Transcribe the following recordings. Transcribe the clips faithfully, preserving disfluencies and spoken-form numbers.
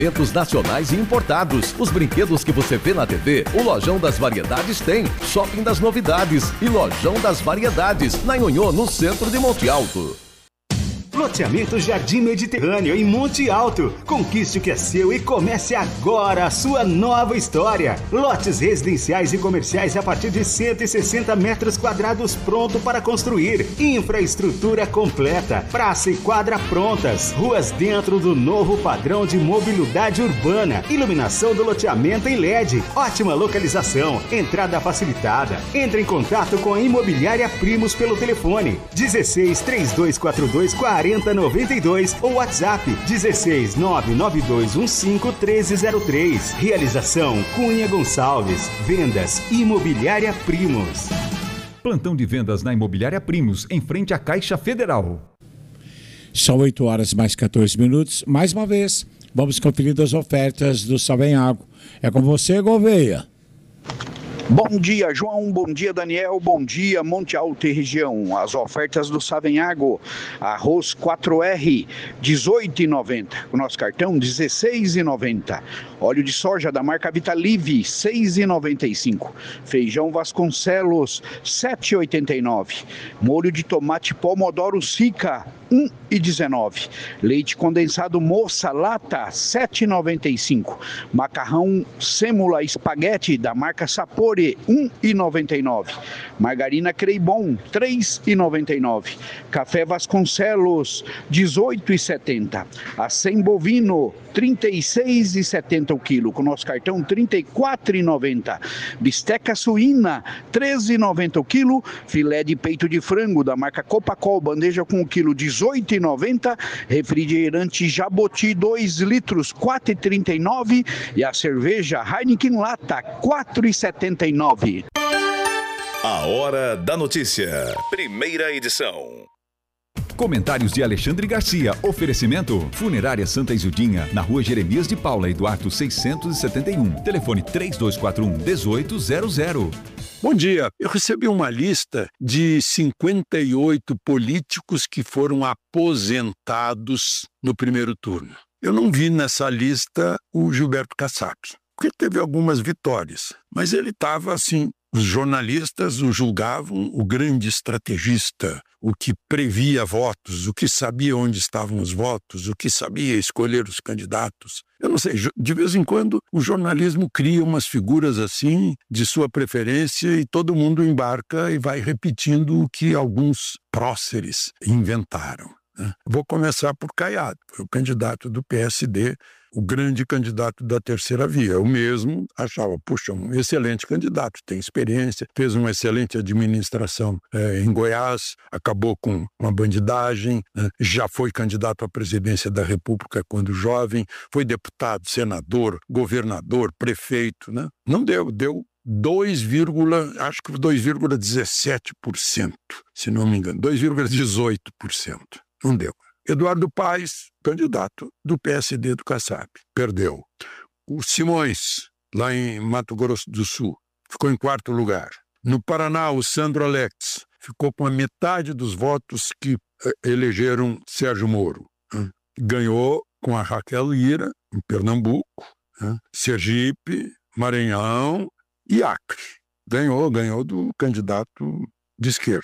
Eventos nacionais e importados. Os brinquedos que você vê na T V, o Lojão das Variedades tem. Shopping das Novidades e Lojão das Variedades, na Nhonhô, no centro de Monte Alto. Loteamento Jardim Mediterrâneo, em Monte Alto. Conquiste o que é seu e comece agora a sua nova história. Lotes residenciais e comerciais a partir de cento e sessenta metros quadrados pronto para construir. Infraestrutura completa. Praça e quadra prontas. Ruas dentro do novo padrão de mobilidade urbana. Iluminação do loteamento em L E D. Ótima localização. Entrada facilitada. Entre em contato com a Imobiliária Primos pelo telefone dezesseis, três dois quatro dois, quarenta noventa e dois ou WhatsApp dezesseis, nove nove dois um cinco, treze zero três. Realização Cunha Gonçalves. Vendas Imobiliária Primos. Plantão de vendas na Imobiliária Primos, em frente à Caixa Federal. São oito horas mais quatorze minutos. Mais uma vez, vamos conferir as ofertas do Savenhago. É com você, Gouveia. Bom dia, João. Bom dia, Daniel. Bom dia, Monte Alto e região. As ofertas do Savenhago. Arroz quatro R, dezoito reais e noventa centavos. O nosso cartão, dezesseis reais e noventa centavos. Óleo de soja da marca Vitalive, seis reais e noventa e cinco centavos. Feijão Vasconcelos, sete reais e oitenta e nove centavos. Molho de tomate Pomodoro Sica, um real e dezenove centavos. Leite condensado Moça Lata, sete reais e noventa e cinco centavos. Macarrão Sêmula Espaguete da marca Sapore, um real e noventa e nove centavos. Margarina Creibon, três reais e noventa e nove centavos. Café Vasconcelos, dezoito reais e setenta centavos. Acém bovino, trinta e seis reais e setenta centavos o quilo. Com o nosso cartão, trinta e quatro reais e noventa centavos. Bisteca suína, treze reais e noventa centavos o quilo. Filé de peito de frango da marca Copacol, bandeja com o quilo, dezoito reais e noventa centavos. Refrigerante Jaboti, dois litros, quatro reais e trinta e nove centavos. E a cerveja Heineken Lata, quatro reais e setenta e nove centavos. A Hora da Notícia. Primeira edição. Comentários de Alexandre Garcia. Oferecimento: Funerária Santa Isildinha, na Rua Jeremias de Paula e Duarte seiscentos e setenta e um. Telefone três dois quatro um, oito zero zero. Bom dia. Eu recebi uma lista de cinquenta e oito políticos que foram aposentados no primeiro turno. Eu não vi nessa lista o Gilberto Kassab, porque teve algumas vitórias, mas ele estava assim. Os jornalistas o julgavam o grande estrategista, o que previa votos, o que sabia onde estavam os votos, o que sabia escolher os candidatos. Eu não sei, de vez em quando o jornalismo cria umas figuras assim, de sua preferência, e todo mundo embarca e vai repetindo o que alguns próceres inventaram. Vou começar por Caiado, foi o candidato do P S D, o grande candidato da terceira via. Eu mesmo achava, puxa, um excelente candidato, tem experiência, fez uma excelente administração é, em Goiás, acabou com uma bandidagem, né? Já foi candidato à presidência da República quando jovem, foi deputado, senador, governador, prefeito, né? Não deu, deu dois, acho que dois vírgula dezessete por cento, se não me engano, dois vírgula dezoito por cento. Não deu. Eduardo Paes, candidato do P S D do Kassab, perdeu. O Simões, lá em Mato Grosso do Sul, ficou em quarto lugar. No Paraná, o Sandro Alex ficou com a metade dos votos que elegeram Sérgio Moro. Ganhou com a Raquel Lira, em Pernambuco, Sergipe, Maranhão e Acre. Ganhou, ganhou do candidato de esquerda.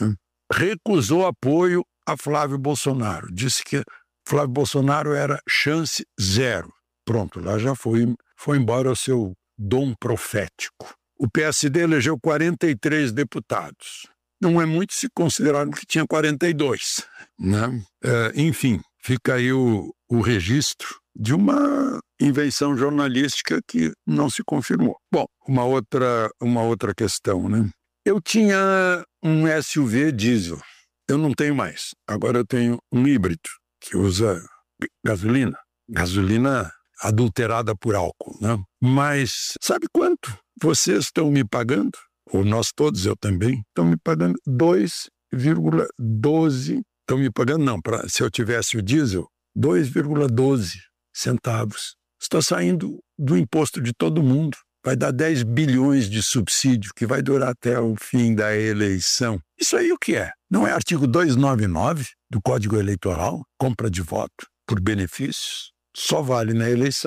Recusou apoio a Flávio Bolsonaro. Disse que Flávio Bolsonaro era chance zero. Pronto, lá já foi, foi embora o seu dom profético. O P S D elegeu quarenta e três deputados. Não é muito se considerar que tinha quarenta e dois. Né? É, enfim, fica aí o, o registro de uma invenção jornalística que não se confirmou. Bom, uma outra, uma outra questão, né? Eu tinha um S U V diesel. Eu não tenho mais. Agora eu tenho um híbrido que usa gasolina. Gasolina adulterada por álcool, né? Mas sabe quanto vocês estão me pagando? Ou nós todos, eu também, estão me pagando dois vírgula doze. Estão me pagando, não, pra, se eu tivesse o diesel, dois vírgula doze centavos. Está saindo do imposto de todo mundo. Vai dar dez bilhões de subsídio, que vai durar até o fim da eleição. Isso aí o que é? Não é artigo duzentos e noventa e nove do Código Eleitoral? Compra de voto por benefícios? só vale na eleição.